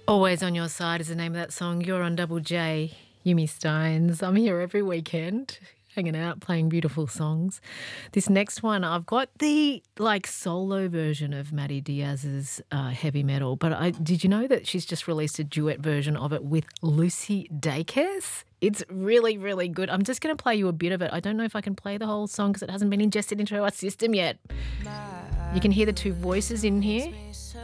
Always on Your Side is the name of that song. You're on Double J, Yumi Steins. I'm here every weekend, hanging out, playing beautiful songs. This next one, I've got the solo version of Maddie Diaz's heavy metal, but did you know that she's just released a duet version of it with Lucy Dacus? It's really, really good. I'm just going to play you a bit of it. I don't know if I can play the whole song because it hasn't been ingested into our system yet. You can hear the two voices in here.